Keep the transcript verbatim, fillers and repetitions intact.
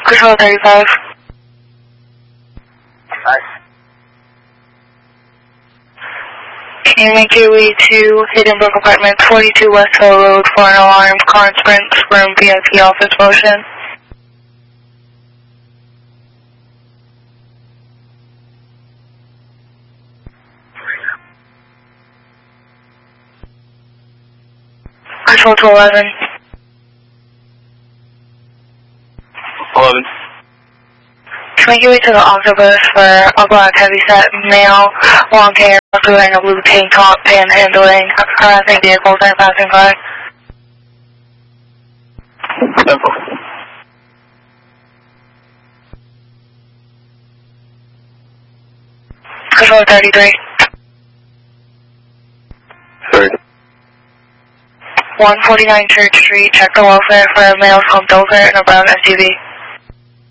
Control thirty-five. Nice. Can you make your way to Hiddenbrook Apartments, forty-two West Hill Road for an alarmed car and sprint room V I P office motion? Control to eleven. eleven. To make your way to the Octopus for a black heavyset male, long hair, wearing a blue tank top, panhandling, harassing vehicles and passing by. Simple. Control thirty-three. Sorry. one forty-nine Church Street, check the welfare for a male slumped over in a brown S U V.